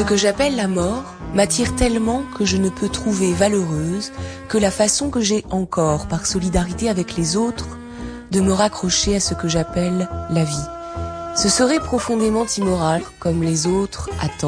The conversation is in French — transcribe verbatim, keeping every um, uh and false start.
Ce que j'appelle la mort m'attire tellement que je ne peux trouver valeureuse que la façon que j'ai encore, par solidarité avec les autres, de me raccrocher à ce que j'appelle la vie. Ce serait profondément immoral, comme les autres attendent.